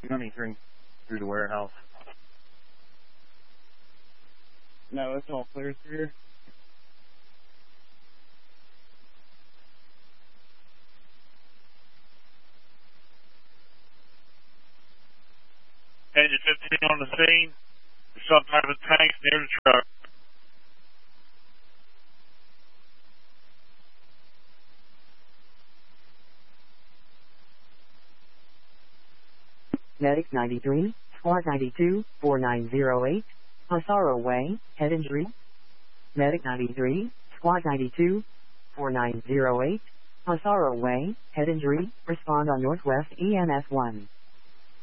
running through the warehouse. No, it's all clear through. Engine 15 on the scene. There's some type of tank near the truck. Medic 93, Squad 92, 4908, Massaro Way, head injury. Medic 93, Squad 92, 4908, Massaro Way, head injury, respond on Northwest EMS 1.